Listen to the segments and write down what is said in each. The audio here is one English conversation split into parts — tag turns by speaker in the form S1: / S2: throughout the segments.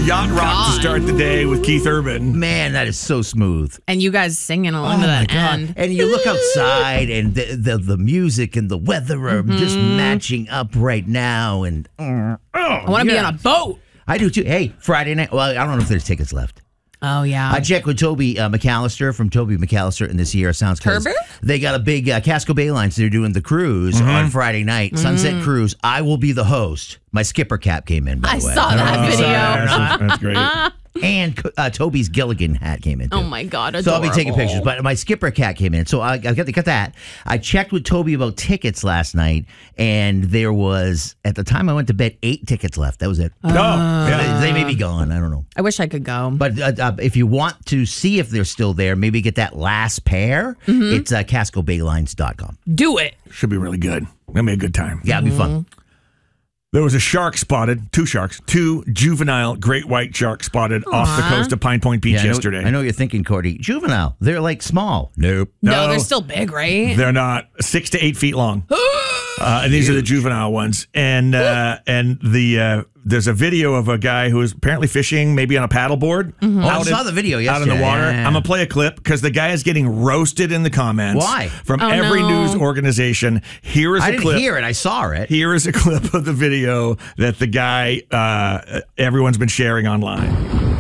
S1: yacht rock to start the day with Keith Urban.
S2: Man, that is so smooth.
S3: And you guys singing along to that end.
S2: And you look outside, and the music and the weather are just matching up right now. And
S3: I want to be on a boat.
S2: I do too. Hey, Friday night. Well, I don't know if there's tickets left.
S3: Oh, yeah.
S2: I checked with Toby McAllister from Toby McAllister and the Sierra Sounds.
S3: Herbert?
S2: They got a big Casco Bay Lines. They're doing the cruise on Friday night, Sunset Cruise. I will be the host. My skipper cap came in, by the way.
S3: I saw that video.
S1: That's great.
S2: And Toby's Gilligan hat came in, too.
S3: Oh, my God. Adorable.
S2: So I'll be taking pictures. But my skipper cat came in. So I got that. I checked with Toby about tickets last night, and there was, at the time I went to bed, 8 tickets left. That was it. They may be gone. I don't know.
S3: I wish I could go.
S2: But if you want to see if they're still there, maybe get that last pair, it's CascoBayLines.com.
S3: Do it.
S1: Should be really good. Gonna be a good time.
S2: Yeah, it'll be fun.
S1: There was a shark spotted, 2 sharks, 2 juvenile great white sharks spotted off the coast of Pine Point Beach yesterday.
S2: I know what you're thinking, Cordy. Juvenile. They're like small. Nope.
S3: No, they're still big, right?
S1: They're not. 6 to 8 feet long. And these are the juvenile ones. And there's a video of a guy who is apparently fishing, maybe on a paddleboard.
S2: I saw the video yesterday.
S1: Out in the water.
S2: Yeah.
S1: I'm going to play a clip because the guy is getting roasted in the comments.
S2: Why?
S1: From every news organization. Here is a clip.
S2: I didn't hear it. I saw it.
S1: Here is a clip of the video that the guy, everyone's been sharing online.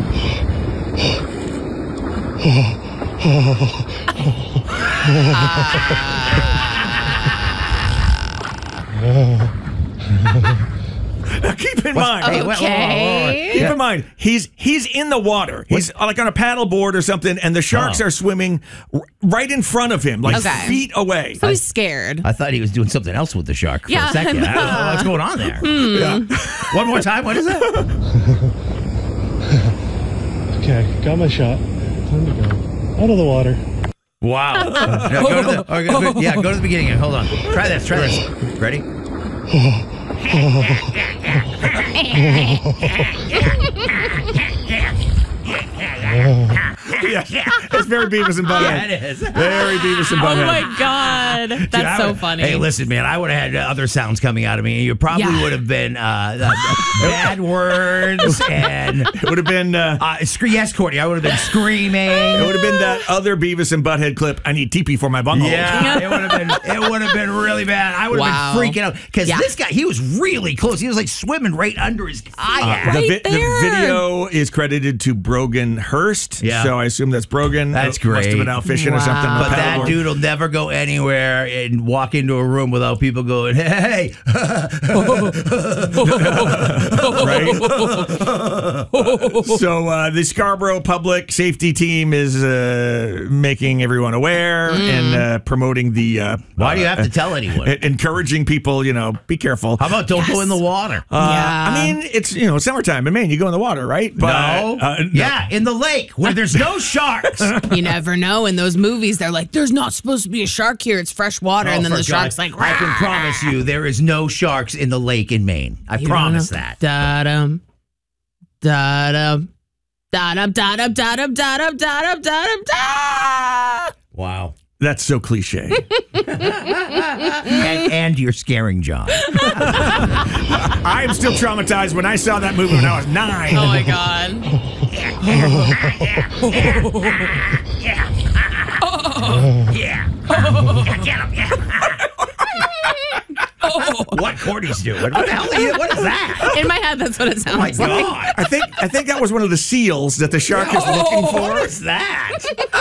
S1: Now keep in mind. Keep in mind, he's in the water. He's like on a paddleboard or something, and the sharks are swimming right in front of him, like feet away.
S3: So he's scared.
S2: I thought he was doing something else with the shark for a second. I don't know what's going on there. Yeah. One more time. What is that?
S4: Okay, got my shot. Time to go. Out of the water.
S2: Wow. Go to the beginning. Hold on. Try this. Ready?
S1: It's very Beavis and Butthead.
S2: Yeah, it is.
S1: Very Beavis and Butthead.
S3: Oh my God. That's so funny.
S2: Hey, listen, man, I would have had other sounds coming out of me. You probably would have been bad words, and
S1: it would have been
S2: yes, Courtney, I would have been screaming.
S1: It would have been that other Beavis and Butthead clip. I need teepee for my bunghole.
S2: Yeah, it would have been really bad. I would have been freaking out because this guy, he was really close. He was like swimming right under his kayak.
S1: The video is credited to Brogan Hurst. Yeah. So I assume that's Brogan.
S2: That's great.
S1: Must have been out fishing or something.
S2: But that dude will never go anywhere and walk into a room without people going, hey.
S1: Right? So the Scarborough Public Safety Team is making everyone aware and promoting the...
S2: Why do you have to tell anyone?
S1: Encouraging people, be careful.
S2: How about don't go in the water?
S1: I mean, it's, summertime in Maine. You go in the water, right?
S2: But, no. Yeah, in the lake where there's no sharks.
S3: You never know. In those movies, they're like, there's not supposed to be a shark here. It's fresh water. And then the shark's like,
S2: I can promise you there is no sharks in the lake in Maine. I promise that.
S3: Da-dum, da-dum, da-dum, da-dum, da-dum, da-dum, da-dum, da-dum, da.
S2: Wow.
S1: That's so cliche.
S2: and you're scaring John.
S1: I am still traumatized when I saw that movie when I was 9.
S3: Oh, my God.
S2: What Cordy's doing? What the hell? What is that?
S3: In my head, that's what it sounds like.
S2: Oh my God!
S1: I think that was one of the seals that the shark is looking for.
S2: What is that?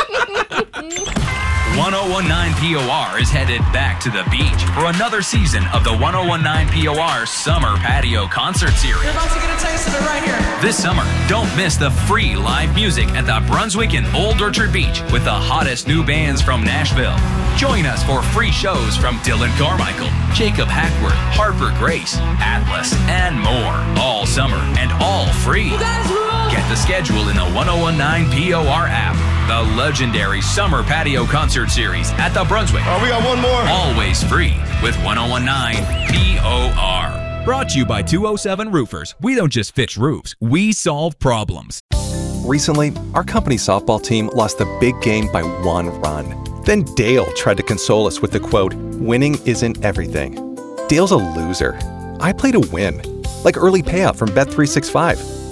S5: 1019 POR is headed back to the beach for another season of the 1019 POR Summer Patio Concert Series.
S6: You're about to get a taste of it right here.
S5: This summer, don't miss the free live music at the Brunswick and Old Orchard Beach with the hottest new bands from Nashville. Join us for free shows from Dylan Carmichael, Jacob Hackworth, Harper Grace, Atlas, and more. All summer and all free.
S6: You guys rule!
S5: Get the schedule in the 1019 POR app. The legendary Summer Patio Concert Series at the Brunswick.
S7: Oh, we got one more.
S5: Always free with 1019 POR.
S8: Brought to you by 207 Roofers. We don't just fix roofs, we solve problems.
S9: Recently, our company's softball team lost the big game by 1 run. Then Dale tried to console us with the quote, "Winning isn't everything." Dale's a loser. I play to win, like early payout from Bet365.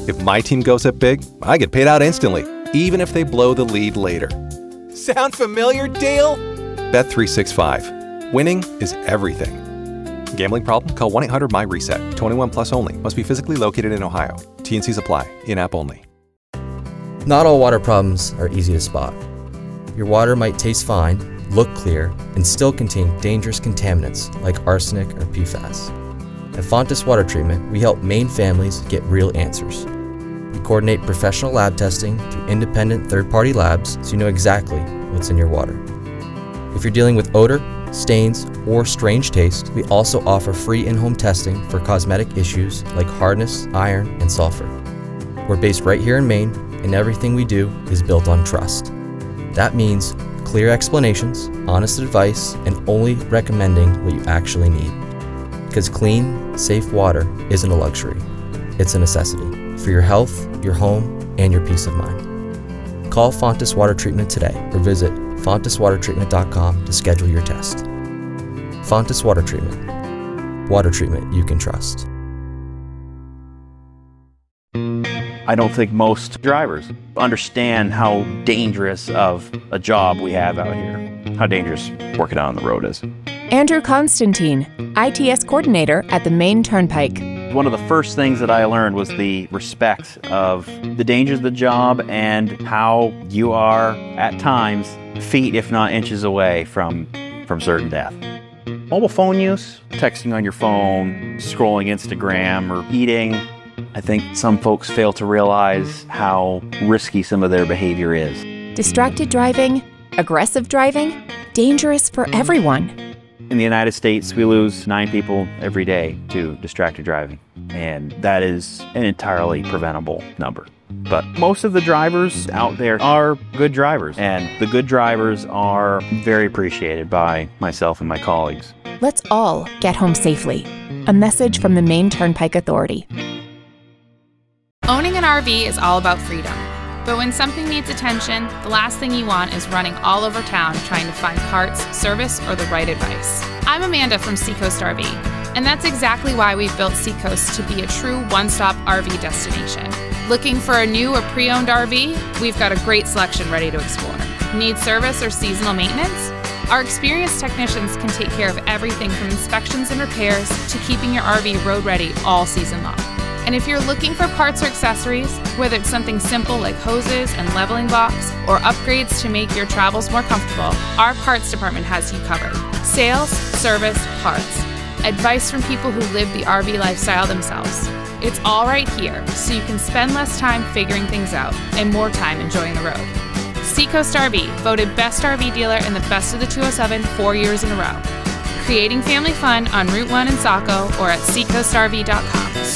S9: If my team goes up big, I get paid out instantly, even if they blow the lead later. Sound familiar, Dale? Bet365. Winning is everything. Gambling problem? Call 1-800-MY-RESET. 21 plus only. Must be physically located in Ohio. T&Cs apply. In-app only.
S6: Not all water problems are easy to spot. Your water might taste fine, look clear, and still contain dangerous contaminants like arsenic or PFAS. At Fontis Water Treatment, we help Maine families get real answers. We coordinate professional lab testing through independent third-party labs so you know exactly what's in your water. If you're dealing with odor, stains, or strange taste, we also offer free in-home testing for cosmetic issues like hardness, iron, and sulfur. We're based right here in Maine, and everything we do is built on trust. That means clear explanations, honest advice, and only recommending what you actually need. Because clean, safe water isn't a luxury. It's a necessity for your health, your home, and your peace of mind. Call Fontis Water Treatment today or visit FontisWaterTreatment.com to schedule your test. Fontis Water Treatment. Water treatment you can trust.
S7: I don't think most drivers understand how dangerous of a job we have out here, how dangerous working out on the road is.
S10: Andrew Constantine, ITS coordinator at the Maine Turnpike.
S7: One of the first things that I learned was the respect of the dangers of the job and how you are, at times, feet if not inches away from certain death. Mobile phone use, texting on your phone, scrolling Instagram, or eating. I think some folks fail to realize how risky some of their behavior is.
S10: Distracted driving, aggressive driving, dangerous for everyone.
S7: In the United States, we lose 9 people every day to distracted driving, and that is an entirely preventable number. But most of the drivers out there are good drivers, and the good drivers are very appreciated by myself and my colleagues.
S10: Let's all get home safely. A message from the Maine Turnpike Authority.
S11: Owning an RV is all about freedom. But when something needs attention, the last thing you want is running all over town trying to find parts, service, or the right advice. I'm Amanda from Seacoast RV, and that's exactly why we've built Seacoast to be a true one-stop RV destination. Looking for a new or pre-owned RV? We've got a great selection ready to explore. Need service or seasonal maintenance? Our experienced technicians can take care of everything from inspections and repairs to keeping your RV road ready all season long. And if you're looking for parts or accessories, whether it's something simple like hoses and leveling blocks, or upgrades to make your travels more comfortable, our parts department has you covered. Sales, service, parts. Advice from people who live the RV lifestyle themselves. It's all right here, so you can spend less time figuring things out and more time enjoying the road. Seacoast RV, voted Best RV Dealer in the Best of the 207 4 years in a row. Creating family fun on Route 1 in Saco or at seacoastrv.com.